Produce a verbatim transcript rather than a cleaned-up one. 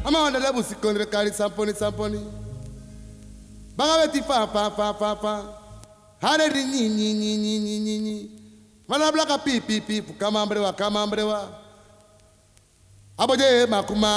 Ama wanda da busi kondre kari samponi samponi. Banga beti fa fa fa fa fa. Hare di ni ni ni ni ni ni ni. Mana blaka pi pi pi kama ambrewa kama ambrewa. Aboje makuma